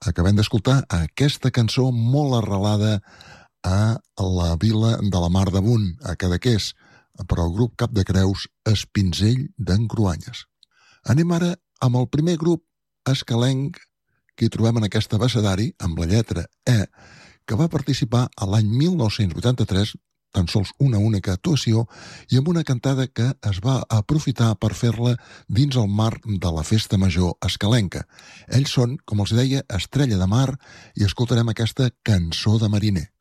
acabem d'escoltar aquesta cançó molt arrelada a la vila de la Mar de Bunt, a Cadaqués, per al grup Capdecreus Espinzell d'en Cruanyes. Anem ara amb el primer grup escalenc que hi trobem en aquest abecedari, amb la lletra E, que va participar a l'any 1983, tan sols una única actuació, i amb una cantada que es va aprofitar per fer-la dins el marc de la Festa Major escalenca. Ells són, com els deia, Estrella de Mar, i escoltarem aquesta Cançó de Mariner.